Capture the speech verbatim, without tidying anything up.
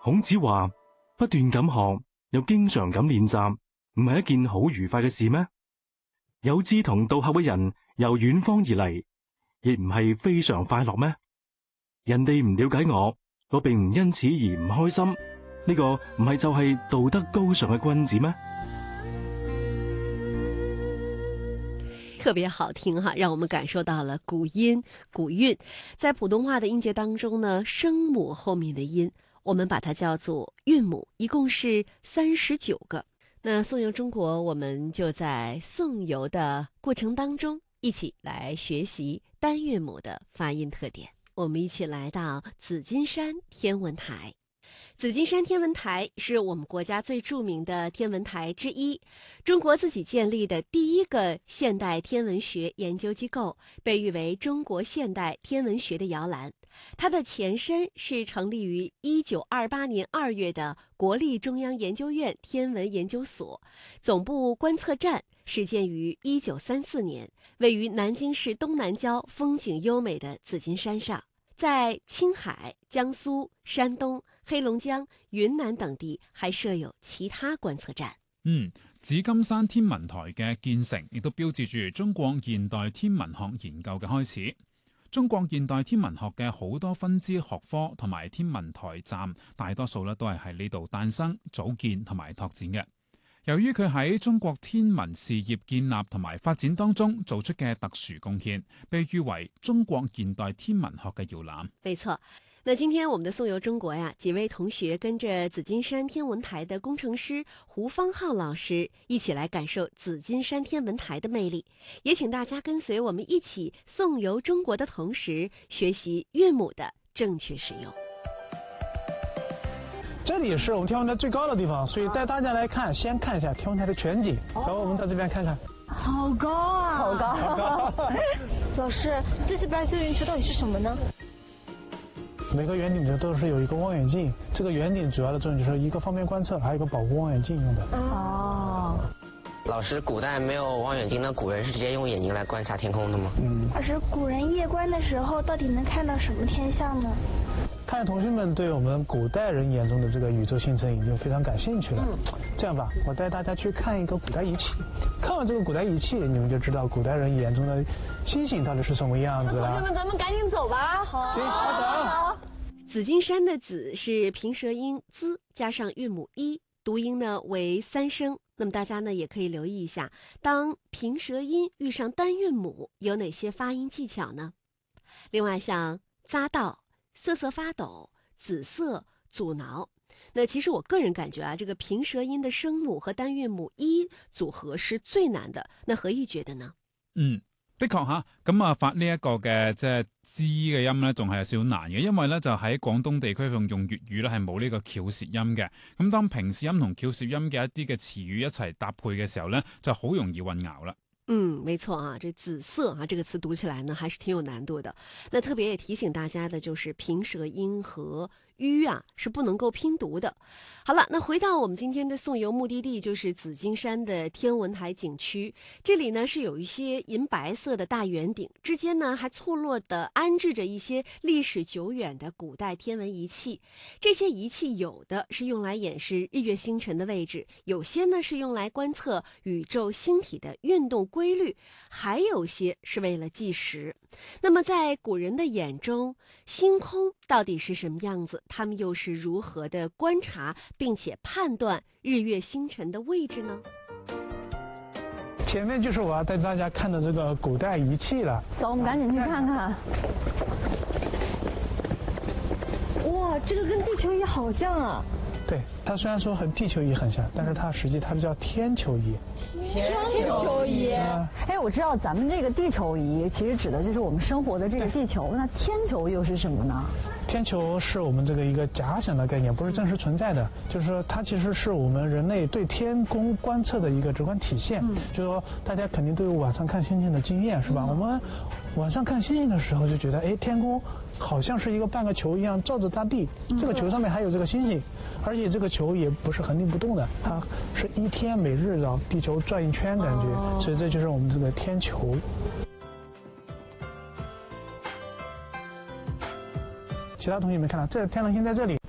孔子話：不斷咁學，又經常咁練習，唔係一件好愉快嘅事咩？有志同道合嘅人由遠方而嚟，亦唔係非常快樂咩？人哋唔了解我，我並唔因此而唔開心，呢個唔係就係道德高尚嘅君子咩？ 特別好聽哈，讓我們感受到了古音古韻。在普通話的音節當中呢，聲母後面的音，我們把它叫做韻母，一共是三十九個。那頌遊中國，我們就在頌遊的過程當中，一起來學習單韻母的發音特點。我們一起來到紫金山天文台。紫金山天文台是我們國家最著名的天文台之一，中國自己建立的第一個現代天文學研究機構，被譽為中國現代天文學的搖籃。它的前身是成立於一九二八年二月的國立中央研究院天文研究所，總部觀測站始建於一九三四年，位於南京市東南郊風景優美的紫金山上。在青海、江蘇、山東、黑龍江、雲南等地還設有其他觀測站。 嗯，紫金山天文台嘅建成，亦都標誌住中國現代天文學研究嘅開始。中國現代天文學嘅好多分支學科同埋天文台站，大多數咧都係喺呢度誕生、組建同埋拓展嘅。由於佢喺中國天文事業建立同埋發展當中做出嘅特殊貢獻，被譽為中國現代天文學嘅搖籃。 沒錯，那今天我們的頌遊中國呀，幾位同學跟着紫金山天文台的工程師胡方浩老師一起來感受紫金山天文台的魅力，也請大家跟隨我們一起頌遊中國的同時，學習韻母的正確使用。 這裡是我們天文台最高的地方，所以帶大家來看，先看一下天文台的全景。走，我們到這邊看看。 好高啊！好高！好高！老師，這些白色雲球到底是什麼呢？ 每個圓頂上都是有一個望遠鏡，這個圓頂主要的作用就是一個方便觀測，還有一個保護望遠鏡用的。哦。 老師，古代沒有望遠鏡，那古人是直接用眼睛來觀察天空的嗎？ 嗯。 老師，古人夜觀的時候到底能看到什麼天象呢？ 看來同學們對我們古代人眼中的這個宇宙星辰已經非常感興趣了。嗯，這樣吧，我帶大家去看一個古代儀器。看完這個古代儀器，你們就知道古代人眼中的星星到底是什麼樣子了。 同學們，咱們趕緊走吧。好。 行，好走。好。 紫金山的紫是平舌音滋加上韻母一，讀音呢為三聲。那麼大家呢也可以留意一下，當平舌音遇上單韻母，有哪些發音技巧呢？另外像匝道、瑟瑟發抖、紫色、阻撓，那其實我個人感覺啊，這個平舌音的聲母和單韻母一組合是最難的。那何意覺得呢？ 嗯，的確吓，咁啊發呢一個嘅即係滋嘅音咧，仲係有少少難嘅，因為咧就喺廣東地區用用粵語咧係冇呢個翹舌音嘅。咁當平舌音同翹舌音嘅一啲嘅詞語一齊搭配嘅時候咧，就好容易混淆啦。 嗯，沒錯啊，這紫色啊這個詞讀起來呢還是挺有難度的。那特別也提醒大家的就是平舌音和吁啊是不能夠拼讀的。好了，那回到我們今天的頌遊目的地，就是紫金山的天文台景區。這裡呢是有一些銀白色的大圓頂，之間呢還錯落地安置着一些歷史久遠的古代天文儀器。這些儀器有的是用來演示日月星辰的位置，有些呢是用來觀測宇宙星體的運動規律，還有些是為了計時。那麼在古人的眼中，星空到底是什麼樣子？他們又是如何的觀察並且判斷日月星辰的位置呢？ 前面就是我要帶大家看的這個古代儀器了。 走，我們趕緊去看看。哇，這個跟地球儀好像啊。 對，它雖然說和地球儀很像，但是它實際它叫天球儀。 天球儀。 哎，我知道咱們這個地球儀其實指的就是我們生活的這個地球，那天球又是什麼呢？ 天球是我們這個一個假想的概念，不是真實存在的，就是說它其實是我們人類對天空觀測的一個直觀體現。嗯，就是說大家肯定都有晚上看星星的經驗，是吧？嗯，我們晚上看星星的時候就覺得，哎，天空好像是一個半個球一樣照着大地，嗯，這個球上面還有這個星星，而且這個球也不是橫定不動的，它是一天每日繞地球轉一圈感覺，哦，所以這就是我們這個天球。其他同學沒看到，這天狼星在這裡。